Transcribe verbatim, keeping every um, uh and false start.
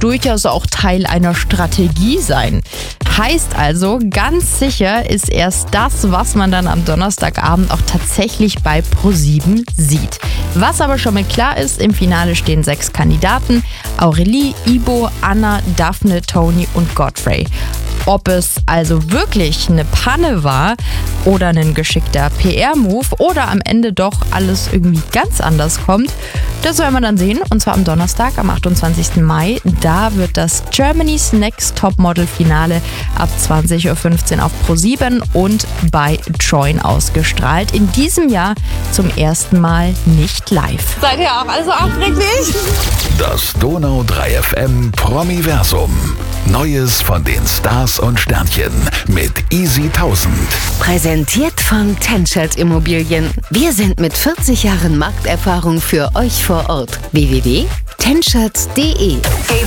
durchaus auch Teil einer Strategie sein. Heißt also, ganz sicher ist erst das, was man dann am Donnerstagabend auch tatsächlich bei ProSieben sieht. Was aber schon mal klar ist, im Finale stehen sechs Kandidaten: Aurelie, Ibo, Anna, Daphne, Toni und Godfrey. Ob es also wirklich eine Panne war oder ein geschickter P R-Move oder am Ende doch alles irgendwie ganz anders kommt, das werden wir dann sehen. Und zwar am Donnerstag, am achtundzwanzigsten Mai. Da wird das Germany's Next Topmodel-Finale ab zwanzig Uhr fünfzehn auf ProSieben und bei Join ausgestrahlt. In diesem Jahr zum ersten Mal nicht live. Seid ihr auch alle so aufgeregt? Das Donau drei F M Promiversum. Neues von den Stars und Sternchen mit Easy tausend. Präsentiert von Tenschert Immobilien. Wir sind mit vierzig Jahren Markterfahrung für euch vor Ort. w w w punkt tenschert punkt de